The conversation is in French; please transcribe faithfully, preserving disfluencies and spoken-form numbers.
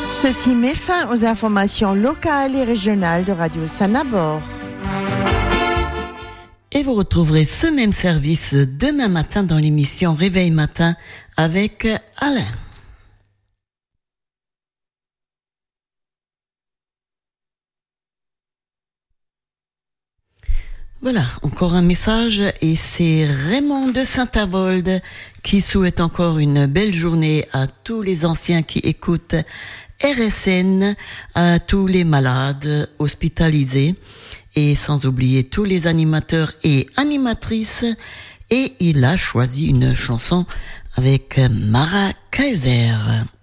Ceci met fin aux informations locales et régionales de Radio Sanabord. Et vous retrouverez ce même service demain matin dans l'émission Réveil Matin avec Alain. Voilà, encore un message et c'est Raymond de Saint-Avold qui souhaite encore une belle journée à tous les anciens qui écoutent R S N, à tous les malades hospitalisés et sans oublier tous les animateurs et animatrices. Et il a choisi une chanson avec Mara Kaiser.